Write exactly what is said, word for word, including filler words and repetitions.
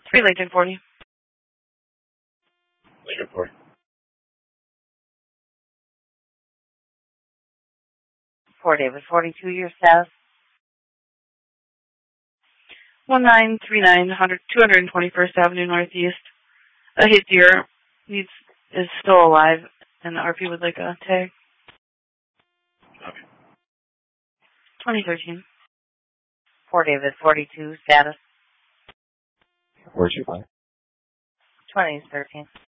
Three Lincoln forty. Lincoln forty. Four David forty-two, your status. One nine three nine two hundred twenty-first Avenue Northeast. A hit deer needs is still alive, and the R P would like a tag. Okay. twenty thirteen. Four David forty-two, status. Where's your plan? twenty thirteen.